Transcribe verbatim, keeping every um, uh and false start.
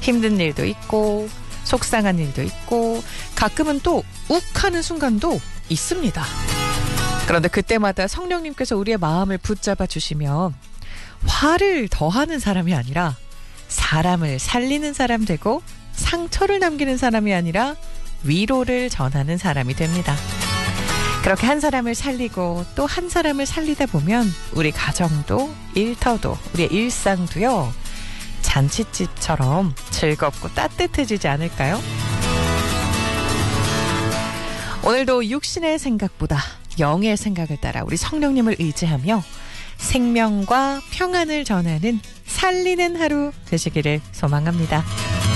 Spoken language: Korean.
힘든 일도 있고 속상한 일도 있고 가끔은 또 욱하는 순간도 있습니다. 그런데 그때마다 성령님께서 우리의 마음을 붙잡아 주시면 화를 더하는 사람이 아니라 사람을 살리는 사람 되고 상처를 남기는 사람이 아니라 위로를 전하는 사람이 됩니다. 그렇게 한 사람을 살리고 또 한 사람을 살리다 보면 우리 가정도 일터도 우리의 일상도요 잔칫집처럼 즐겁고 따뜻해지지 않을까요? 오늘도 육신의 생각보다 영의 생각을 따라 우리 성령님을 의지하며 생명과 평안을 전하는 살리는 하루 되시기를 소망합니다.